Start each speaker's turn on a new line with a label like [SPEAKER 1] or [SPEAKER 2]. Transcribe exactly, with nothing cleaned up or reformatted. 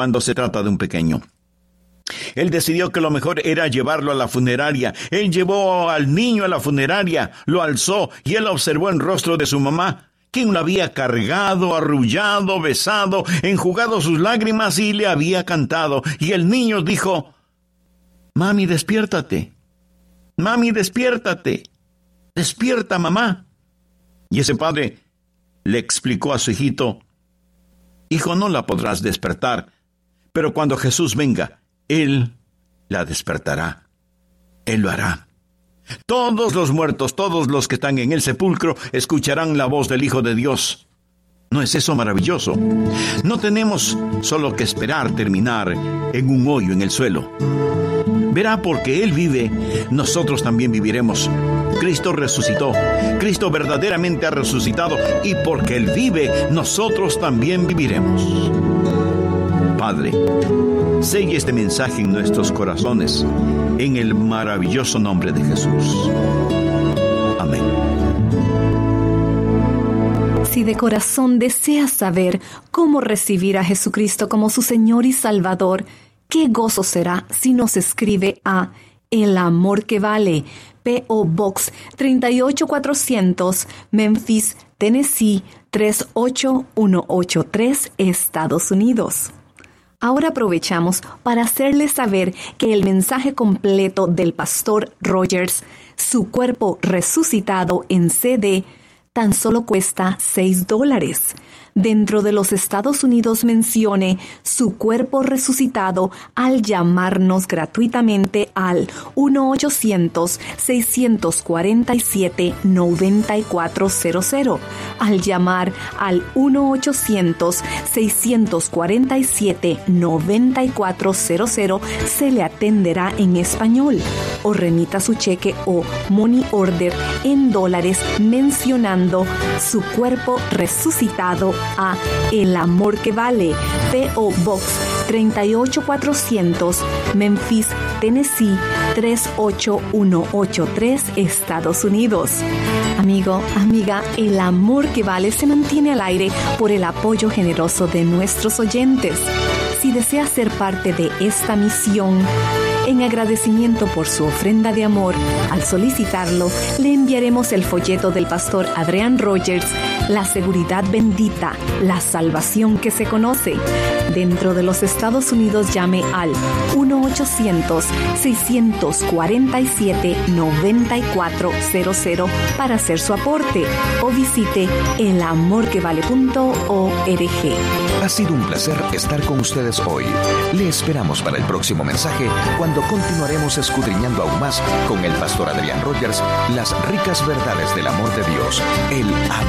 [SPEAKER 1] cuando se trata de un pequeño. Él decidió que lo mejor era llevarlo a la funeraria. Él llevó al niño a la funeraria, lo alzó y él observó el rostro de su mamá, quien lo había cargado, arrullado, besado, enjugado sus lágrimas y le había cantado. Y el niño dijo: «Mami, despiértate. Mami, despiértate. Despierta, mamá». Y ese padre le explicó a su hijito: «Hijo, no la podrás despertar, pero cuando Jesús venga, Él la despertará. Él lo hará. Todos los muertos, todos los que están en el sepulcro, escucharán la voz del Hijo de Dios». ¿No es eso maravilloso? No tenemos solo que esperar terminar en un hoyo en el suelo. Verá, porque Él vive, nosotros también viviremos. Cristo resucitó. Cristo verdaderamente ha resucitado. Y porque Él vive, nosotros también viviremos. Padre, selle este mensaje en nuestros corazones, en el maravilloso nombre de Jesús. Amén.
[SPEAKER 2] Si de corazón deseas saber cómo recibir a Jesucristo como su Señor y Salvador, qué gozo será si nos escribe a El Amor que Vale, P O Box tres ocho cuatrocientos, Memphis, Tennessee tres ocho uno ocho tres, Estados Unidos. Ahora aprovechamos para hacerles saber que el mensaje completo del Pastor Rogers, Su Cuerpo Resucitado en C D, tan solo cuesta seis dólares. Dentro de los Estados Unidos mencione Su Cuerpo Resucitado al llamarnos gratuitamente al uno ochocientos, seis cuatro siete, nueve cuatro cero cero. Al llamar al uno ochocientos, seis cuatro siete, nueve cuatro cero cero se le atenderá en español, o remita su cheque o money order en dólares mencionando Su Cuerpo Resucitado a El Amor que Vale, P O Box tres ocho cuatrocientos, Memphis, Tennessee tres ocho uno ocho tres, Estados Unidos. Amigo, amiga, El Amor que Vale se mantiene al aire por el apoyo generoso de nuestros oyentes. Si desea ser parte de esta misión, en agradecimiento por su ofrenda de amor, al solicitarlo, le enviaremos el folleto del pastor Adrian Rogers, La Seguridad Bendita, la salvación que se conoce. Dentro de los Estados Unidos, llame al uno ochocientos, seis cuatro siete, nueve cuatro cero cero para hacer su aporte, o visite el amor que vale punto org.
[SPEAKER 3] Ha sido un placer estar con ustedes hoy. Le esperamos para el próximo mensaje, cuando continuaremos escudriñando aún más con el pastor Adrian Rogers las ricas verdades del amor de Dios, el amor.